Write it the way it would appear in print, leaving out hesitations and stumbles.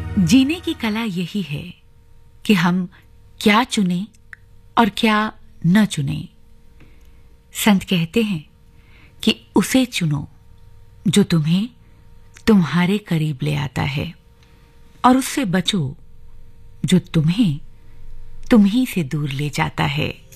जीने की कला यही है कि हम क्या चुनें और क्या न चुनें। संत कहते हैं कि उसे चुनो जो तुम्हें तुम्हारे करीब ले आता है, और उससे बचो जो तुम्हें तुम ही से दूर ले जाता है।